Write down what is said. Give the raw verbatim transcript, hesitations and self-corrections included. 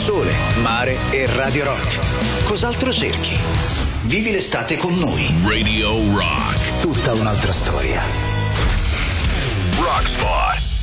sole, mare e Radio Rock. Cos'altro cerchi? Vivi l'estate con noi. Radio Rock. Tutta un'altra storia. Rock Spot.